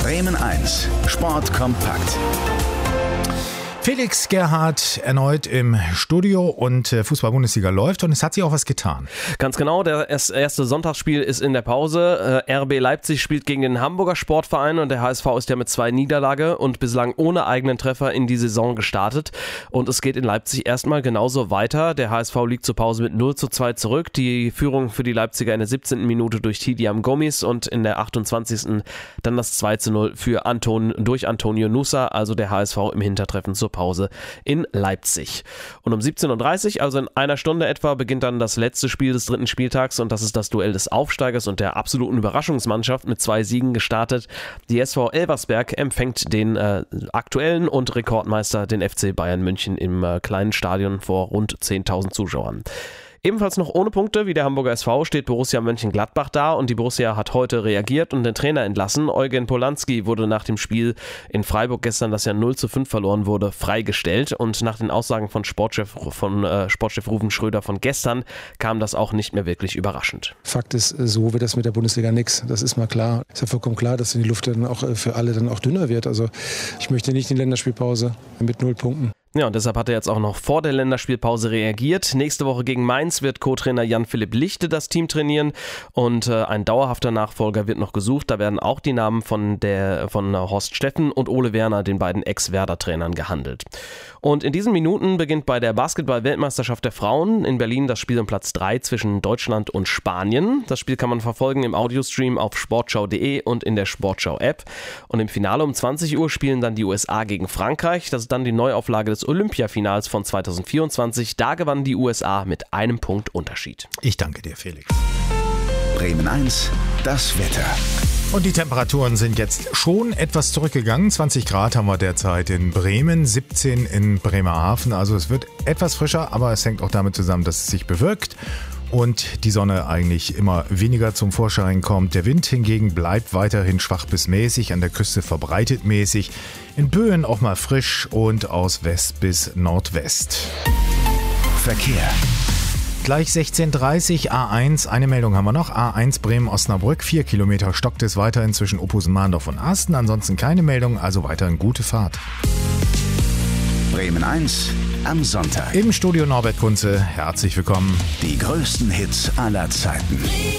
Bremen 1, Sport kompakt. Felix Gerhardt erneut im Studio und Fußball-Bundesliga läuft und es hat sich auch was getan. Ganz genau, das erste Sonntagsspiel ist in der Pause. RB Leipzig spielt gegen den Hamburger Sportverein und der HSV ist ja mit 2 Niederlage und bislang ohne eigenen Treffer in die Saison gestartet. Und es geht in Leipzig erstmal genauso weiter. Der HSV liegt zur Pause mit 0:2 zurück. Die Führung für die Leipziger in der 17. Minute durch Tidiam Gomis und in der 28. dann das 2:0 für durch Antonio Nusa, also der HSV im Hintertreffen zur Pause in Leipzig. Und um 17:30 Uhr, also in einer Stunde etwa, beginnt dann das letzte Spiel des 3. Spieltags und das ist das Duell des Aufsteigers und der absoluten Überraschungsmannschaft mit 2 Siegen gestartet. Die SV Elversberg empfängt den aktuellen und Rekordmeister, den FC Bayern München, im kleinen Stadion vor rund 10.000 Zuschauern. Ebenfalls noch ohne Punkte wie der Hamburger SV steht Borussia Mönchengladbach da und die Borussia hat heute reagiert und den Trainer entlassen. Eugen Polanski wurde nach dem Spiel in Freiburg gestern, das ja 0:5 verloren wurde, freigestellt und nach den Aussagen von Sportchef Ruven Schröder von gestern kam das auch nicht mehr wirklich überraschend. Fakt ist, so wird das mit der Bundesliga nix. Das ist mal klar. Ist ja vollkommen klar, dass die Luft dann auch für alle dann auch dünner wird. Also ich möchte nicht in die Länderspielpause mit 0 Punkten. Ja, und deshalb hat er jetzt auch noch vor der Länderspielpause reagiert. Nächste Woche gegen Mainz wird Co-Trainer Jan-Philipp Lichte das Team trainieren und ein dauerhafter Nachfolger wird noch gesucht. Da werden auch die Namen von Horst Steffen und Ole Werner, den beiden Ex-Werder-Trainern, gehandelt. Und in diesen Minuten beginnt bei der Basketball-Weltmeisterschaft der Frauen in Berlin das Spiel um Platz 3 zwischen Deutschland und Spanien. Das Spiel kann man verfolgen im Audiostream auf sportschau.de und in der Sportschau-App. Und im Finale um 20 Uhr spielen dann die USA gegen Frankreich. Das ist dann die Neuauflage des Olympiafinals von 2024. Da gewannen die USA mit 1 Punkt Unterschied. Ich danke dir, Felix. Bremen 1, das Wetter. Und die Temperaturen sind jetzt schon etwas zurückgegangen. 20 Grad haben wir derzeit in Bremen, 17 in Bremerhaven. Also es wird etwas frischer, aber es hängt auch damit zusammen, dass es sich bewölkt und die Sonne eigentlich immer weniger zum Vorschein kommt. Der Wind hingegen bleibt weiterhin schwach bis mäßig, an der Küste verbreitet mäßig, in Böen auch mal frisch und aus West bis Nordwest. Verkehr. Gleich 16:30 A1, eine Meldung haben wir noch. A1 Bremen-Osnabrück, 4 Kilometer stockt es weiterhin zwischen Ophusen-Mahndorf und Asten. Ansonsten keine Meldung, also weiterhin gute Fahrt. Bremen 1 am Sonntag. Im Studio Norbert Kunze, herzlich willkommen. Die größten Hits aller Zeiten.